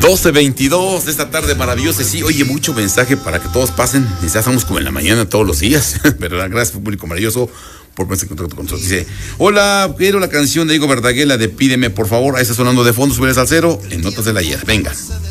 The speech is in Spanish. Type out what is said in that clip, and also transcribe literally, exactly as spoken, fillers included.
doce veintidós de esta tarde maravillosa. Sí, oye, mucho mensaje para que todos pasen. Ya estamos como en la mañana todos los días. ¿Verdad? Gracias, público maravilloso, por ponerse en contacto con nosotros. Dice, hola, quiero la canción de Diego Verdaguer, la de Pídeme, por favor. Ahí está sonando de fondo, súbele al cero, en Notas del Ayer. Venga.